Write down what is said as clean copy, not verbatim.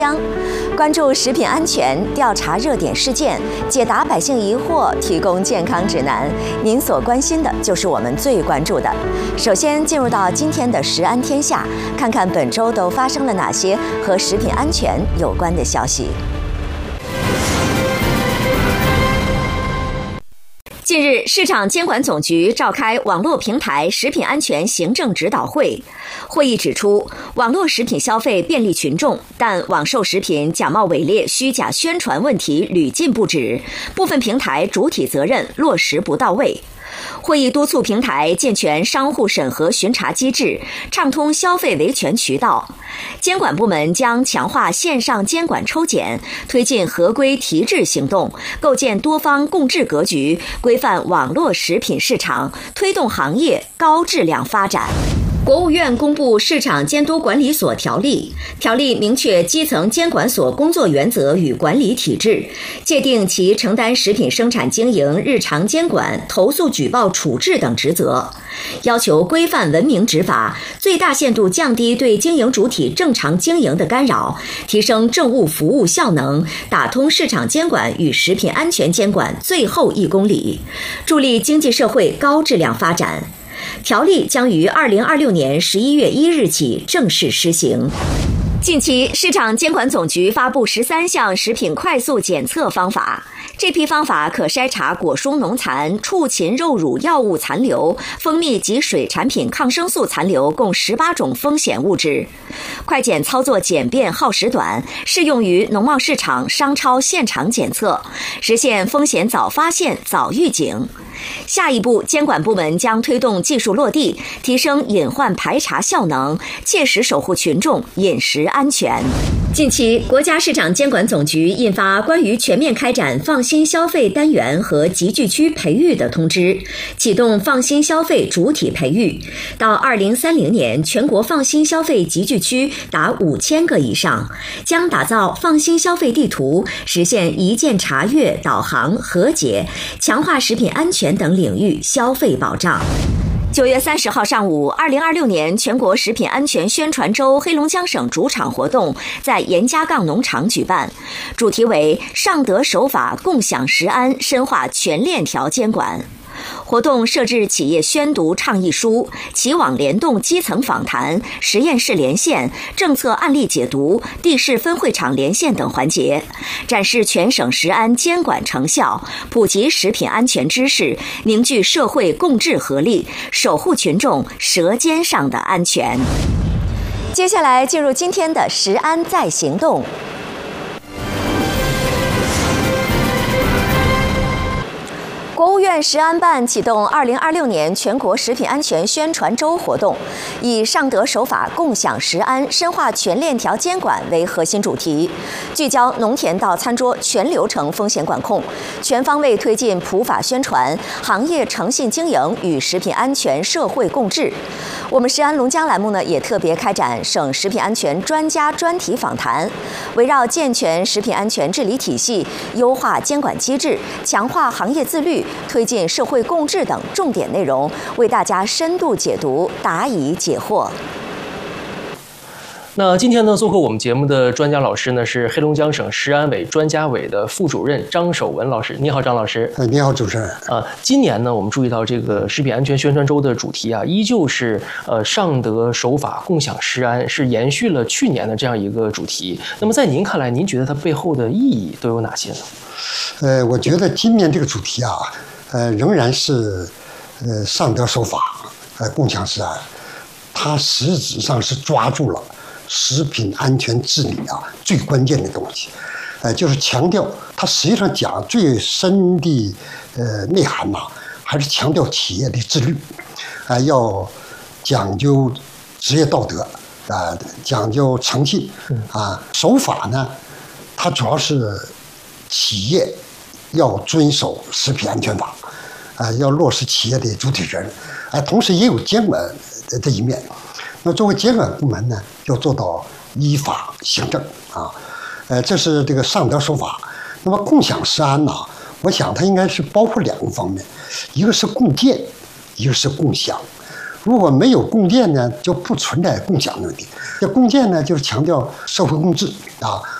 关注食品安全，调查热点事件，解答百姓疑惑，提供健康指南。您所关心的就是我们最关注的。首先进入到今天的食安天下，看看本周都发生了哪些和食品安全有关的消息。近日，市场监管总局召开网络平台食品安全行政指导会。会议指出，网络食品消费便利群众，但网售食品假冒伪劣、虚假宣传问题屡禁不止，部分平台主体责任落实不到位。会议督促平台健全商户审核巡查机制，畅通消费维权渠道。监管部门将强化线上监管抽检，推进合规提质行动，构建多方共治格局，规范网络食品市场，推动行业高质量发展。国务院公布《市场监督管理所条例》，条例明确基层监管所工作原则与管理体制，界定其承担食品生产经营日常监管、投诉举报处置等职责，要求规范文明执法，最大限度降低对经营主体正常经营的干扰，提升政务服务效能，打通市场监管与食品安全监管最后1公里，助力经济社会高质量发展。条例将于2026年11月1日起正式施行。近期，市场监管总局发布13项食品快速检测方法，这批方法可筛查果蔬农残、畜禽肉乳药物残留、蜂蜜及水产品抗生素残留共18种风险物质。快检操作简便、耗时短，适用于农贸市场、商超现场检测，实现风险早发现、早预警。下一步，监管部门将推动技术落地，提升隐患排查效能，切实守护群众饮食安全。近期，国家市场监管总局印发关于全面开展放心消费单元和集聚区培育的通知，启动放心消费主体培育。到2030年，全国放心消费集聚区达5000个以上，将打造放心消费地图，实现一键查阅、导航、核解，强化食品安全等领域消费保障。9月30号上午，2026年全国食品安全宣传周黑龙江省主场活动在严家杠农场举办，主题为上德守法共享食安，深化全链条监管。活动设置企业宣读倡议书、企网联动基层访谈、实验室连线、政策案例解读、地市分会场连线等环节，展示全省食安监管成效，普及食品安全知识，凝聚社会共治合力，守护群众舌尖上的安全。接下来进入今天的食安在行动。国务院食安办启动2026年全国食品安全宣传周活动，以上德守法共享食安，深化全链条监管为核心主题，聚焦农田到餐桌全流程风险管控，全方位推进普法宣传、行业诚信经营与食品安全社会共治。我们食安龙江栏目呢，也特别开展省食品安全专家专题访谈，围绕健全食品安全治理体系、优化监管机制、强化行业自律、推进社会共治等重点内容，为大家深度解读，答疑解惑。 那今天呢，做客我们节目的专家老师呢，是黑龙江省食安委专家委的副主任张守文老师。你好，张老师。 你好，主持人。 今年呢，我们注意到这个食品安全宣传周的主题啊，依旧是上德守法共享食安，是延续了去年的这样一个主题。那么在您看来，您觉得它背后的意义都有哪些呢？ 我觉得今年这个主题啊，仍然是上德守法，共享食安，它实质上是抓住了食品安全治理啊最关键的东西，就是强调它实际上讲最深的内涵呐，还是强调企业的自律，要讲究职业道德讲究诚信守法呢，它主要是企业要遵守食品安全法，要落实企业的主体责任，同时也有监管的一面。那作为监管部门呢，要做到依法行政这是这个上德守法。那么共享食安呢，我想它应该是包括两个方面，一个是共建，一个是共享。 如果没有共建呢，就不存在共享的问题。这共建呢，就是强调社会共治啊。